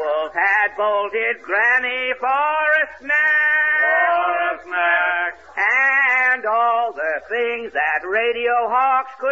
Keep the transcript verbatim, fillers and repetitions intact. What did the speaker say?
Wolf had bolted Granny for a snack. For a snack. And all the things that Radio Hawks could